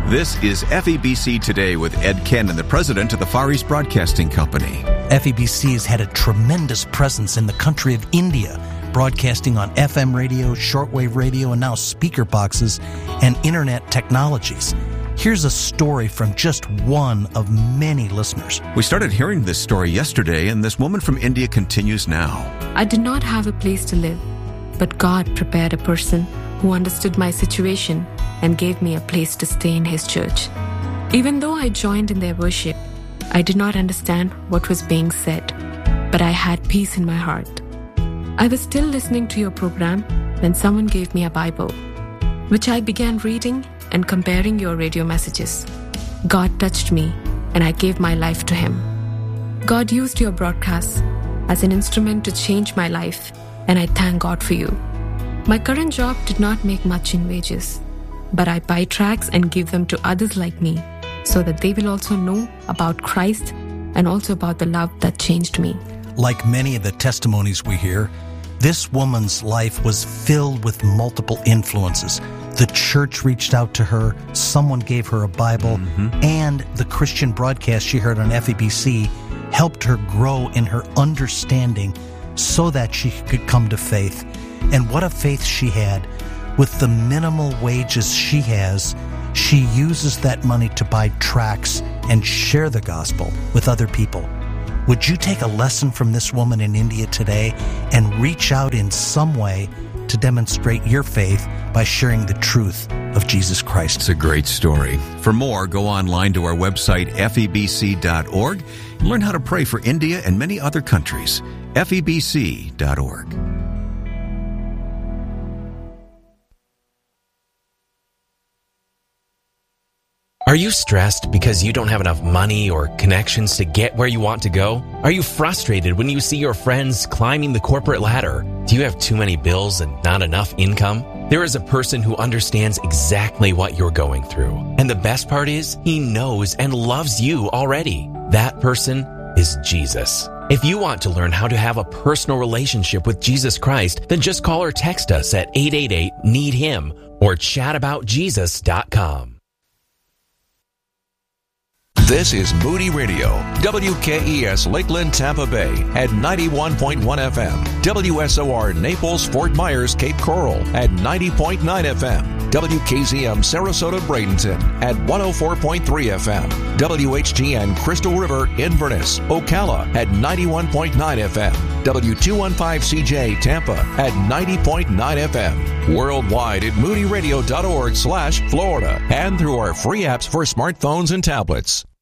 This is FEBC Today with Ed Kennon, the president of the Far East Broadcasting Company. FEBC has had a tremendous presence in the country of India, broadcasting on FM radio, shortwave radio, and now speaker boxes and internet technologies. Here's a story from just one of many listeners. We started hearing this story yesterday, and this woman from India continues now. I did not have a place to live, but God prepared a person who understood my situation and gave me a place to stay in His church. Even though I joined in their worship, I did not understand what was being said, but I had peace in my heart. I was still listening to your program when someone gave me a Bible, which I began reading and comparing your radio messages. God touched me, and I gave my life to Him. God used your broadcasts as an instrument to change my life, and I thank God for you. My current job did not make much in wages, but I buy tracts and give them to others like me so that they will also know about Christ and also about the love that changed me. Like many of the testimonies we hear, this woman's life was filled with multiple influences. The church reached out to her, someone gave her a Bible, and the Christian broadcast she heard on FEBC helped her grow in her understanding so that she could come to faith. And what a faith she had. With the minimal wages she has, she uses that money to buy tracts and share the gospel with other people. Would you take a lesson from this woman in India today and reach out in some way to demonstrate your faith by sharing the truth of Jesus Christ? It's a great story. For more, go online to our website, febc.org, and learn how to pray for India and many other countries. febc.org. Are you stressed because you don't have enough money or connections to get where you want to go? Are you frustrated when you see your friends climbing the corporate ladder? Do you have too many bills and not enough income? There is a person who understands exactly what you're going through. And the best part is, he knows and loves you already. That person is Jesus. If you want to learn how to have a personal relationship with Jesus Christ, then just call or text us at 888-NEED-HIM or chataboutjesus.com. This is Moody Radio, WKES Lakeland, Tampa Bay at 91.1 FM, WSOR Naples, Fort Myers, Cape Coral at 90.9 FM, WKZM Sarasota, Bradenton at 104.3 FM, WHGN Crystal River, Inverness, Ocala at 91.9 FM, W215CJ Tampa at 90.9 FM, worldwide at moodyradio.org/Florida, and through our free apps for smartphones and tablets.